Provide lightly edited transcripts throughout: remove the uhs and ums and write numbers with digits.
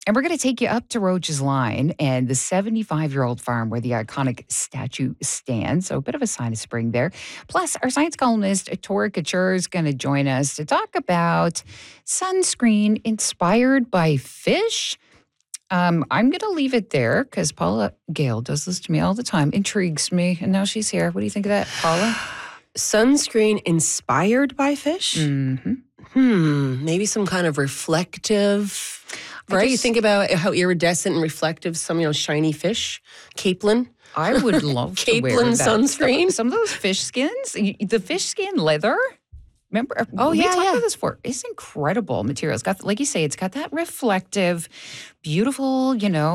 And we're going to take you up to Roach's Line and the 75-year-old farm where the iconic statue stands. So a bit of a sign of spring there. Plus, our science columnist, Tori Couture, is going to join us to talk about sunscreen inspired by fish. I'm going to leave it there because Paula Gale does this to me all the time, intrigues me. And now she's here. What do you think of that, Paula? Sunscreen inspired by fish? Mm-hmm. Maybe some kind of reflective... Right? You think about how iridescent and reflective some, shiny fish. Capelin. I would love to wear Capelin that. sunscreen. Some of those fish skins, the fish skin leather. Remember? We talked about this before. It's incredible material. It's got, like you say, it's got that reflective, beautiful,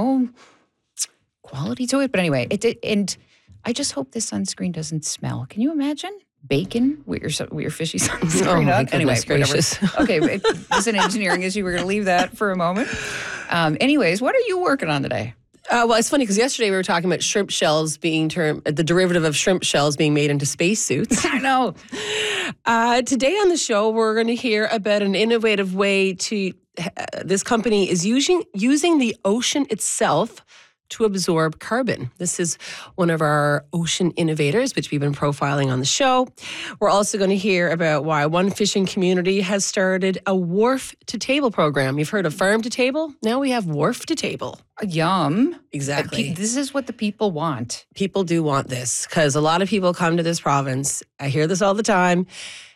quality to it. But anyway, and I just hope this sunscreen doesn't smell. Can you imagine? Bacon with your fishy sunscreen on. Anyway, gracious. Okay, it's an engineering issue. We're going to leave that for a moment. Anyways, what are you working on today? Well, it's funny because yesterday we were talking about shrimp shells being the derivative of shrimp shells being made into spacesuits. I know. Today on the show, we're going to hear about an innovative way to. This company is using the ocean itself to absorb carbon. This is one of our ocean innovators, which we've been profiling on the show. We're also going to hear about why one fishing community has started a wharf to table program. You've heard of farm to table? Now we have wharf to table. Yum. Exactly. This is what the people want. People do want this because a lot of people come to this province. I hear this all the time.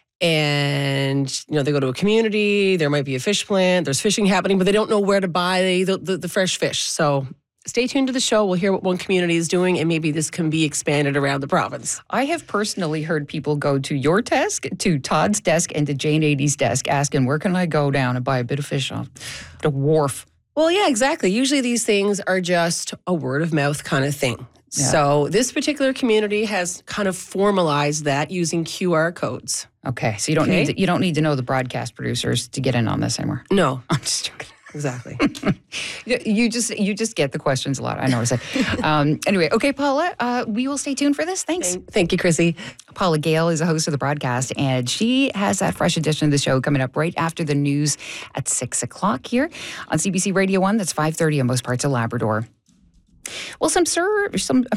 And, they go to a community, there might be a fish plant, there's fishing happening, but they don't know where to buy the fresh fish. So stay tuned to the show. We'll hear what one community is doing, and maybe this can be expanded around the province. I have personally heard people go to your desk, to Todd's desk, and to Jane Ady's desk asking, where can I go down and buy a bit of fish off the wharf? Well, yeah, exactly. Usually these things are just a word of mouth kind of thing. Yeah. So this particular community has kind of formalized that using QR codes. Okay, so you don't need to know the broadcast producers to get in on this anymore. No, I'm just joking. Exactly. You just get the questions a lot. I know. Anyway, okay, Paula, we will stay tuned for this. Thanks. Thank you, Chrissy. Paula Gale is a host of the broadcast, and she has that fresh edition of the show coming up right after the news at 6 o'clock here on CBC Radio 1. That's 5:30 in most parts of Labrador. Well, some sure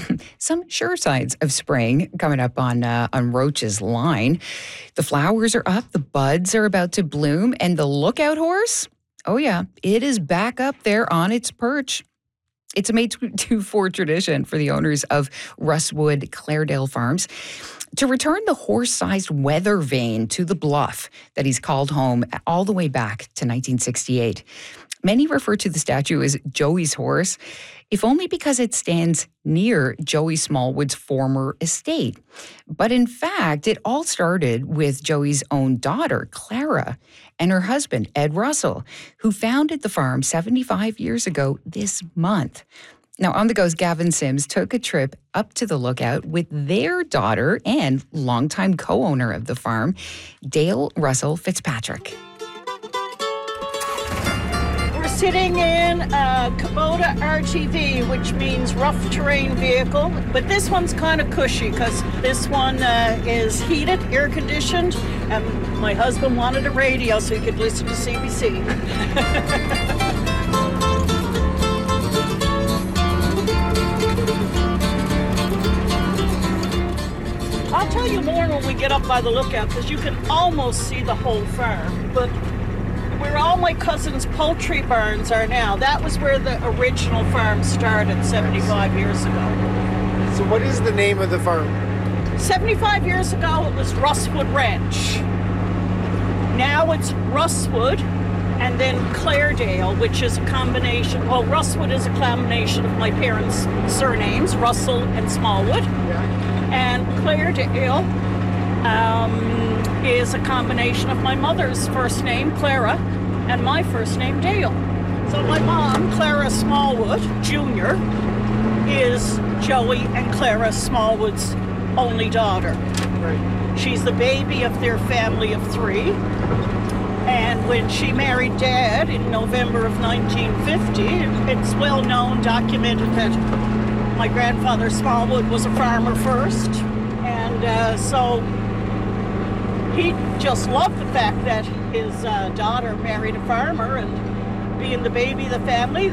signs of spring coming up on Roach's Line. The flowers are up, the buds are about to bloom, and the lookout horse, oh yeah, it is back up there on its perch. It's a made-to-for tradition for the owners of Russwood Claredale Farms to return the horse-sized weather vane to the bluff that he's called home all the way back to 1968. Many refer to the statue as Joey's horse, if only because it stands near Joey Smallwood's former estate. But in fact, it all started with Joey's own daughter, Clara, and her husband, Ed Russell, who founded the farm 75 years ago this month. Now, On the Go's Gavin Sims took a trip up to the lookout with their daughter and longtime co-owner of the farm, Dale Russell Fitzpatrick. Sitting in a Kubota RTV, which means rough terrain vehicle, but this one's kind of cushy because this one is heated, air conditioned, and my husband wanted a radio so he could listen to CBC. I'll tell you more when we get up by the lookout because you can almost see the whole farm, but where all my cousin's poultry barns are now, that was where the original farm started 75 years ago. So what is the name of the farm? 75 years ago, it was Russwood Ranch. Now it's Russwood and then Claredale, which is a combination. Well, Russwood is a combination of my parents' surnames, Russell and Smallwood. Yeah. And Claredale is a combination of my mother's first name, Clara, and my first name, Dale. So my mom, Clara Smallwood Jr., is Joey and Clara Smallwood's only daughter. Right. She's the baby of their family of three. And when she married Dad in November of 1950, it's well known, documented, that my grandfather Smallwood was a farmer first. And so he just loved the fact that his daughter married a farmer, and being the baby of the family,